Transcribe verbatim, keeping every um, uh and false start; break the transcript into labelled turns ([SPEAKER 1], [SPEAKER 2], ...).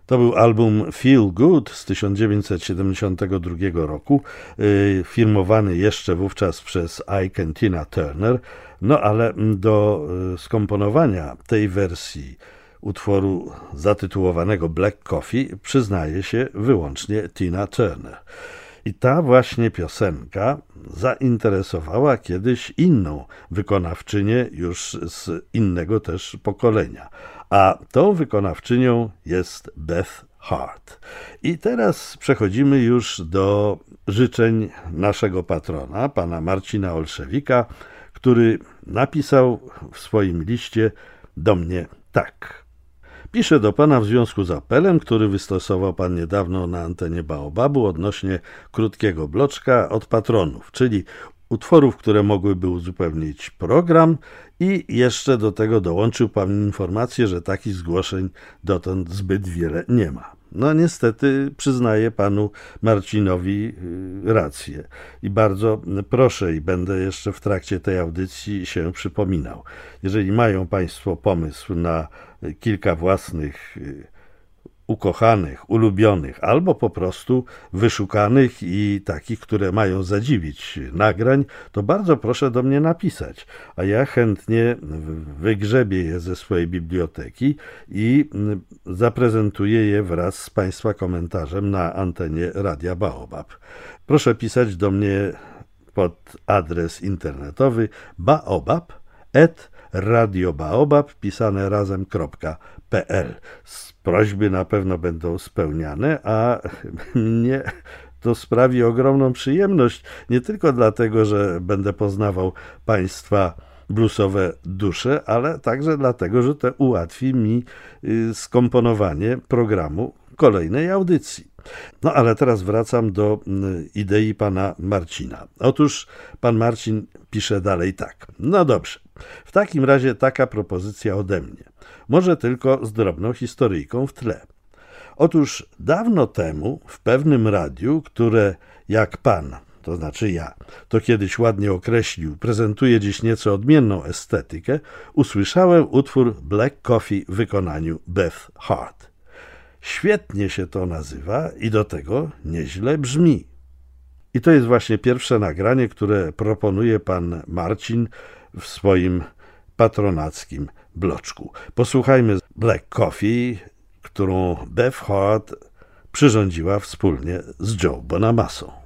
[SPEAKER 1] To był album Feel Good z tysiąc dziewięćset siedemdziesiątego drugiego roku, yy, firmowany jeszcze wówczas przez Ike and Tina Turner, no ale do yy, skomponowania tej wersji utworu zatytułowanego Black Coffee przyznaje się wyłącznie Tina Turner. I ta właśnie piosenka zainteresowała kiedyś inną wykonawczynię już z innego też pokolenia. A tą wykonawczynią jest Beth Hart. I teraz przechodzimy już do życzeń naszego patrona, pana Marcina Olszewika, który napisał w swoim liście do mnie tak. Piszę do pana w związku z apelem, który wystosował pan niedawno na antenie Baobabu odnośnie krótkiego bloczka od patronów, czyli utworów, które mogłyby uzupełnić program, i jeszcze do tego dołączył pan informację, że takich zgłoszeń dotąd zbyt wiele nie ma. No niestety przyznaję panu Marcinowi rację i bardzo proszę i będę jeszcze w trakcie tej audycji się przypominał. Jeżeli mają państwo pomysł na kilka własnych ukochanych, ulubionych, albo po prostu wyszukanych i takich, które mają zadziwić nagrań, to bardzo proszę do mnie napisać, a ja chętnie wygrzebię je ze swojej biblioteki i zaprezentuję je wraz z państwa komentarzem na antenie Radia Baobab. Proszę pisać do mnie pod adres internetowy baobab at radiobaobab pisane razem kropka pe el. Prośby na pewno będą spełniane, a mnie to sprawi ogromną przyjemność, nie tylko dlatego, że będę poznawał państwa bluesowe dusze, ale także dlatego, że to ułatwi mi skomponowanie programu kolejnej audycji. No ale teraz wracam do idei pana Marcina. Otóż pan Marcin pisze dalej tak. No dobrze, w takim razie taka propozycja ode mnie. Może tylko z drobną historyjką w tle. Otóż dawno temu w pewnym radiu, które jak pan, to znaczy ja, to kiedyś ładnie określił, prezentuje dziś nieco odmienną estetykę, usłyszałem utwór Black Coffee w wykonaniu Beth Hart. Świetnie się to nazywa i do tego nieźle brzmi. I to jest właśnie pierwsze nagranie, które proponuje pan Marcin w swoim patronackim bloczku. Posłuchajmy Black Coffee, którą Beth Hart przyrządziła wspólnie z Joe Bonamassą.